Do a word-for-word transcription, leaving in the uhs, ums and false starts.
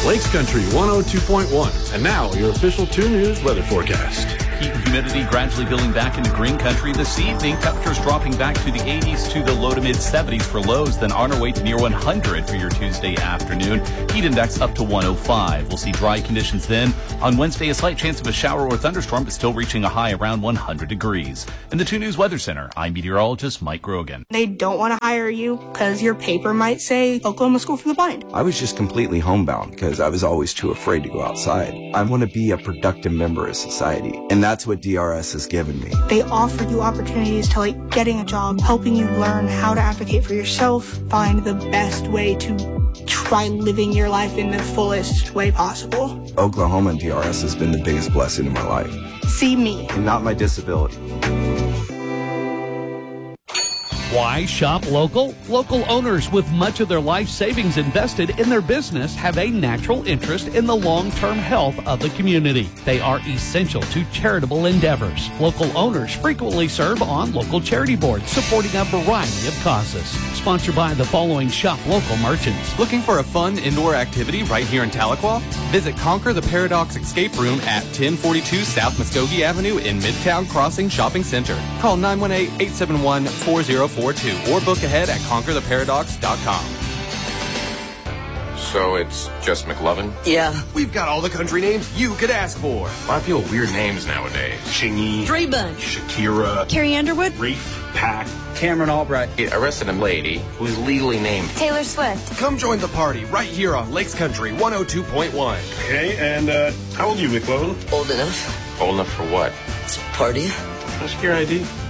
Lakes Country one oh two point one. And now, your official two News weather forecast. Heat and humidity gradually building back into green country this evening. Temperatures dropping back to the eighties to the low to mid seventies for lows, then on our way to near one hundred for your Tuesday afternoon. Heat index up to one oh five. We'll see dry conditions then. On Wednesday, a slight chance of a shower or thunderstorm, but still reaching a high around one hundred degrees. In the two News Weather Center, I'm meteorologist Mike Grogan. They don't want to hire you because your paper might say Oklahoma School for the Blind. I was just completely homebound because I was always too afraid to go outside. I want to be a productive member of society, and that's what D R S has given me. They offer you opportunities to like getting a job, helping you learn how to advocate for yourself, find the best way to try living your life in the fullest way possible. Oklahoma and D R S has been the biggest blessing in my life. See me. And not my disability. Why shop local? Local owners with much of their life savings invested in their business have a natural interest in the long-term health of the community. They are essential to charitable endeavors. Local owners frequently serve on local charity boards supporting a variety of causes. Sponsored by the following shop local merchants. Looking for a fun indoor activity right here in Tahlequah? Visit Conquer the Paradox Escape Room at ten forty-two South Muskogee Avenue in Midtown Crossing Shopping Center. Call nine one eight, eight seven one, four oh four two or book ahead at conquer the paradox dot com. So it's just McLovin? Yeah. We've got all the country names you could ask for. A lot of people have weird names nowadays. Chingy. Dre Bunch. Shakira. Carrie Underwood. Reef. Pack. Cameron Albright. He arrested a lady who's legally named Taylor Swift. Come join the party right here on Lakes Country one oh two point one. Okay, and uh, how old are you, McLovin? Old enough. Old enough for what? It's party. What's your I D?